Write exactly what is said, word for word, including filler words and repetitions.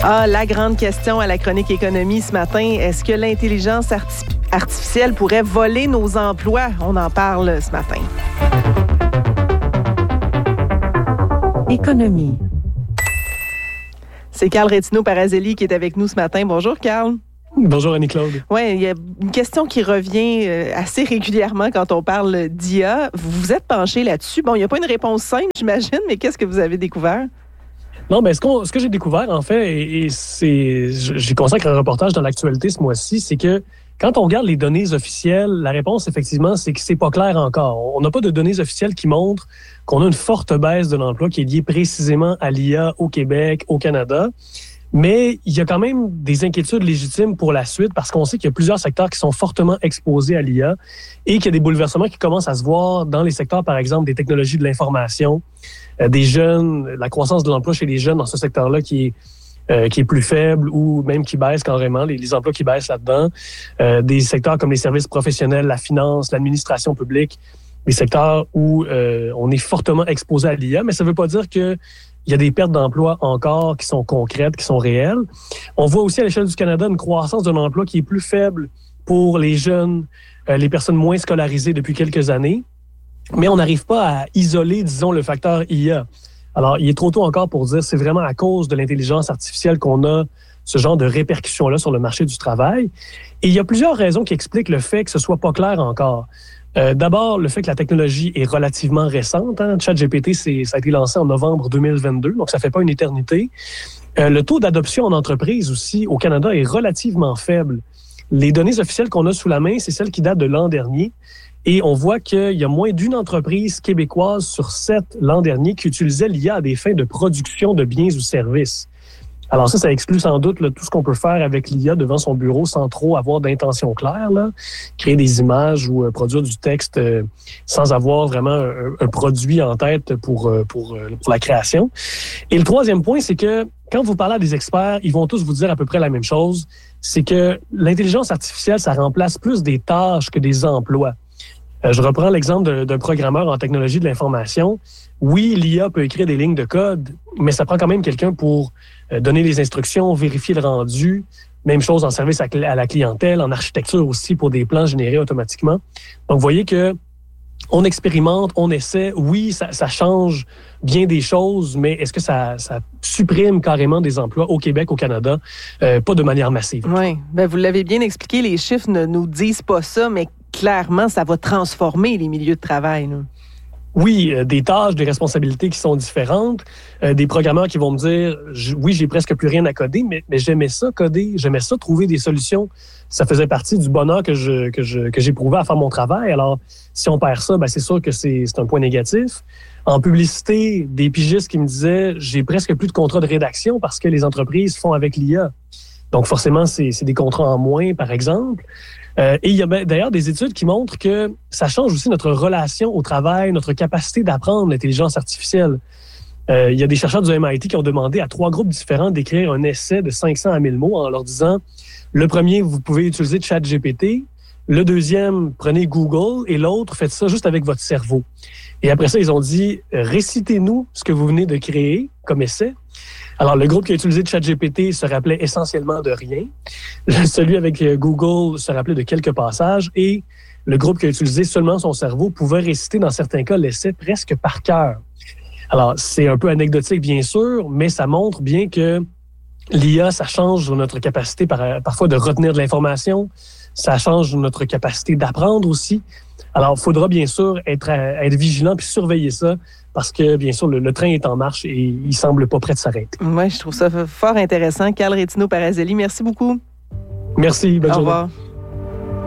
Ah, la grande question à la chronique économie ce matin, est-ce que l'intelligence arti- artificielle pourrait voler nos emplois? On en parle ce matin. Économie. C'est Carl Rétino-Parazelli qui est avec nous ce matin. Bonjour, Carl. Bonjour, Annie-Claude. Oui, il y a une question qui revient assez régulièrement quand on parle d'I A. Vous vous êtes penché là-dessus. Bon, il n'y a pas une réponse simple, j'imagine, mais qu'est-ce que vous avez découvert? Non, mais ce, qu'on, ce que j'ai découvert, en fait, et, et c'est, j'ai consacré un reportage dans l'actualité ce mois-ci, c'est que quand on regarde les données officielles, la réponse, effectivement, c'est que c'est pas clair encore. On n'a pas de données officielles qui montrent qu'on a une forte baisse de l'emploi qui est liée précisément à l'I A au Québec, au Canada. Mais il y a quand même des inquiétudes légitimes pour la suite parce qu'on sait qu'il y a plusieurs secteurs qui sont fortement exposés à l'I A et qu'il y a des bouleversements qui commencent à se voir dans les secteurs, par exemple, des technologies de l'information, euh, des jeunes, la croissance de l'emploi chez les jeunes dans ce secteur-là qui est euh, qui est plus faible ou même qui baisse carrément, les, les emplois qui baissent là-dedans, euh, des secteurs comme les services professionnels, la finance, l'administration publique, des secteurs où euh, on est fortement exposé à l'I A, mais ça ne veut pas dire que il y a des pertes d'emplois encore qui sont concrètes, qui sont réelles. On voit aussi à l'échelle du Canada une croissance d'un emploi qui est plus faible pour les jeunes, euh, les personnes moins scolarisées depuis quelques années. Mais on n'arrive pas à isoler, disons, le facteur I A. Alors, il est trop tôt encore pour dire que c'est vraiment à cause de l'intelligence artificielle qu'on a ce genre de répercussions-là sur le marché du travail. Et il y a plusieurs raisons qui expliquent le fait que ce soit pas clair encore. Euh, d'abord, le fait que la technologie est relativement récente. Hein. ChatGPT, c'est, ça a été lancé en novembre deux mille vingt-deux, donc ça fait pas une éternité. Euh, le taux d'adoption en entreprise aussi au Canada est relativement faible. Les données officielles qu'on a sous la main, c'est celles qui datent de l'an dernier. Et on voit qu'il y a moins d'une entreprise québécoise sur sept l'an dernier qui utilisait l'I A à des fins de production de biens ou services. Alors ça, ça exclut sans doute là, tout ce qu'on peut faire avec l'I A devant son bureau sans trop avoir d'intention claire, là. Créer des images ou euh, produire du texte euh, sans avoir vraiment un, un produit en tête pour, euh, pour, euh, pour la création. Et le troisième point, c'est que quand vous parlez à des experts, ils vont tous vous dire à peu près la même chose, c'est que l'intelligence artificielle, ça remplace plus des tâches que des emplois. Euh, je reprends l'exemple de, d'un programmeur en technologie de l'information. Oui, l'I A peut écrire des lignes de code, mais ça prend quand même quelqu'un pour euh, donner les instructions, vérifier le rendu. Même chose en service à, à la clientèle, en architecture aussi pour des plans générés automatiquement. Donc, vous voyez que on expérimente, on essaie. Oui, ça, ça change bien des choses, mais est-ce que ça, ça supprime carrément des emplois au Québec, au Canada? Euh, pas de manière massive. Oui, bien, vous l'avez bien expliqué, les chiffres ne nous disent pas ça, mais clairement, ça va transformer les milieux de travail, là. Oui, euh, des tâches, des responsabilités qui sont différentes, euh, des programmeurs qui vont me dire « Oui, j'ai presque plus rien à coder, mais, mais j'aimais ça coder, j'aimais ça trouver des solutions. » Ça faisait partie du bonheur que, je, que, je, que j'éprouvais à faire mon travail. Alors, si on perd ça, ben, c'est sûr que c'est, c'est un point négatif. En publicité, des pigistes qui me disaient « J'ai presque plus de contrats de rédaction parce que les entreprises font avec l'I A. » Donc, forcément, c'est, c'est des contrats en moins, par exemple. Euh, et il y a ben, d'ailleurs des études qui montrent que ça change aussi notre relation au travail, notre capacité d'apprendre l'intelligence artificielle. Euh, il y a des chercheurs du M I T qui ont demandé à trois groupes différents d'écrire un essai de cinq cents à mille mots en leur disant « Le premier, vous pouvez utiliser ChatGPT. Le deuxième, prenez Google. Et l'autre, faites ça juste avec votre cerveau. » Et après ça, ils ont dit « Récitez-nous ce que vous venez de créer comme essai. » Alors, le groupe qui a utilisé ChatGPT se rappelait essentiellement de rien. Celui avec Google se rappelait de quelques passages. Et le groupe qui a utilisé seulement son cerveau pouvait réciter, dans certains cas, l'essai presque par cœur. Alors, c'est un peu anecdotique, bien sûr, mais ça montre bien que l'I A, ça change notre capacité par, parfois de retenir de l'information. Ça change notre capacité d'apprendre aussi. Alors, il faudra bien sûr être, être vigilant puis surveiller ça parce que, bien sûr, le, le train est en marche et il semble pas prêt de s'arrêter. Oui, je trouve ça fort intéressant. Carl Rétino-Parazelli, merci beaucoup. Merci, bonne Au journée. revoir.